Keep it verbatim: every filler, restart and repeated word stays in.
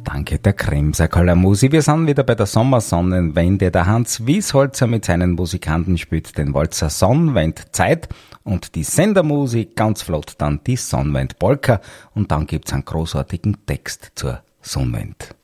danke der Kremser Kalamusi. Wir sind wieder bei der Sommersonnenwende. Der Hans Wiesholzer mit seinen Musikanten spielt den Walzer Sonnenwend-Zeit und die Sendermusik ganz flott dann die Sonnenwend-Polka und dann gibt's einen großartigen Text zur Sonnenwend.